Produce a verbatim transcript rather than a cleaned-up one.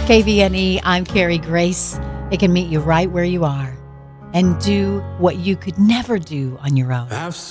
K V N E, I'm Carrie Grace. It can meet you right where you are and do what you could never do on your own.